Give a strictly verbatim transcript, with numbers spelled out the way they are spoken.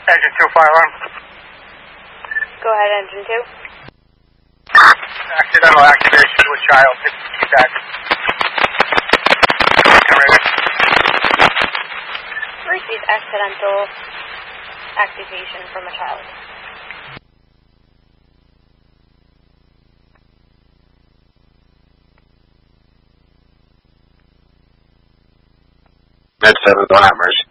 Engine two, fire alarm. Go ahead, engine two. Accidental activation to a child. Keep that. Receive accidental activation from a child. Med seven, don't have mercy.